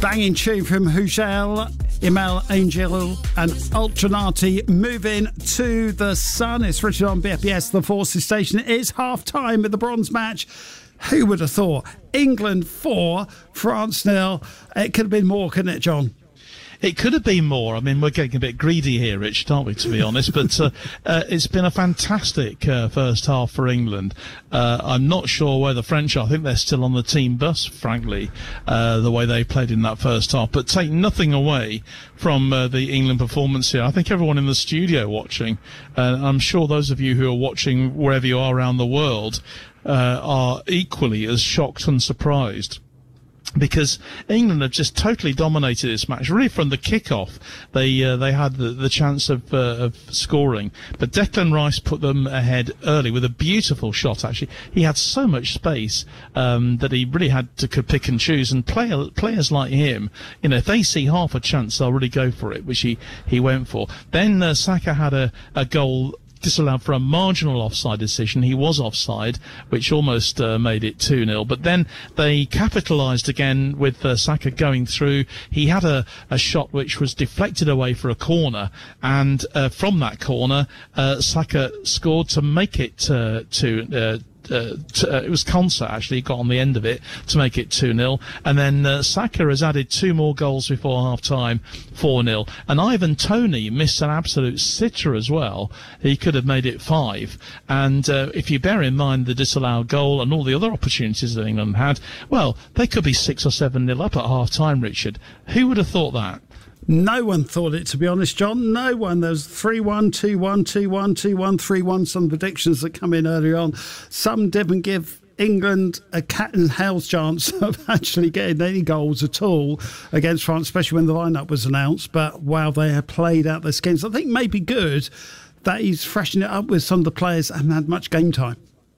Banging tune from Hugel, Emel Angel and Ultranati. Moving to the sun. It's Richard on BFBS, the Forces station. It is half-time at the bronze match. Who would have thought? England 4, France 0. It could have been more, couldn't it, John? It could have been more. I mean, we're getting a bit greedy here, Rich, aren't we, to be honest? But it's been a fantastic first half for England. I'm not sure where the French are. I think they're still on the team bus, frankly, the way they played in that first half. But take nothing away from the England performance here. I think everyone in the studio watching, I'm sure those of you who are watching wherever you are around the world, are equally as shocked and surprised. Because England have just totally dominated this match. Really, from the kick-off, they had the chance of scoring, but Declan Rice put them ahead early with a beautiful shot. Actually, he had so much space that he really had to could pick and choose. And players like him, you know, if they see half a chance, they'll really go for it, which he went for. Then Saka had a goal disallowed for a marginal offside decision. He was offside, which almost made it 2-0. But then they capitalised again with Saka going through. He had a shot which was deflected away for a corner, and from that corner, Saka scored to make it it was Konsa actually got on the end of it to make it 2-0, and then Saka has added 2 more goals before half-time, 4-0, and Ivan Toney missed an absolute sitter as well. He could have made it 5, and if you bear in mind the disallowed goal and all the other opportunities that England had, well, they could be 6 or 7-0 up at half-time, Richard. Who would have thought that? No one thought it, to be honest, John. No one. There was 3-1, 2-1, 2-1, 2-1, 3-1. Some predictions that come in early on. Some didn't give England a cat and hell's chance of actually getting any goals at all against France, especially when the lineup was announced. But, wow, they have played out their skins. I think maybe good that he's freshened it up with some of the players that haven't had much game time.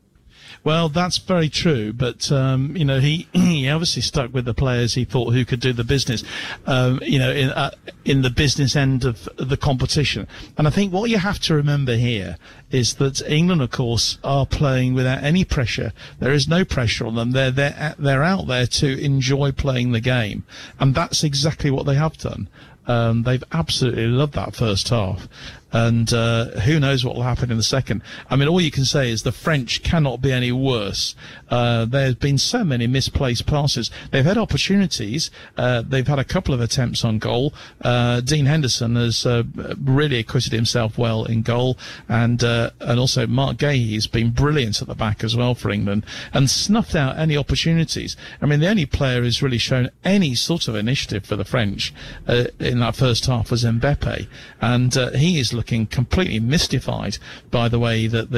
Well, that's very true, but you know, he obviously stuck with the players he thought who could do the business, you know, in the business end of the competition. And I think what you have to remember here is that England, of course, are playing without any pressure. There is no pressure on them. They're out there to enjoy playing the game, and that's exactly what they have done. They've absolutely loved that first half. And who knows what will happen in the second. I mean, all you can say is the French cannot be any worse. There's been so many misplaced passes. They've had opportunities. They've had a couple of attempts on goal. Dean Henderson has really acquitted himself well in goal. And also Mark Gahey has been brilliant at the back as well for England and snuffed out any opportunities. I mean, the only player who's really shown any sort of initiative for the French in that first half was Mbappe. And he is looking completely mystified by the way that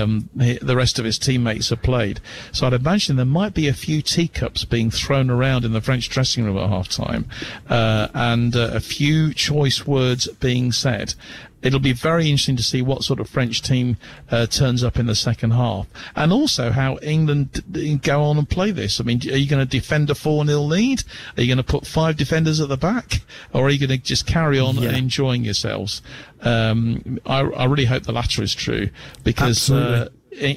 the rest of his teammates have played. So I'd imagine there might be a few teacups being thrown around in the French dressing room at half-time, and a few choice words being said. It'll be very interesting to see what sort of French team turns up in the second half, and also how England go on and play this. I mean, are you going to defend a 4-0 lead? Are you going to put 5 defenders at the back, or are you going to just carry on and enjoying yourselves? I really hope the latter is true, because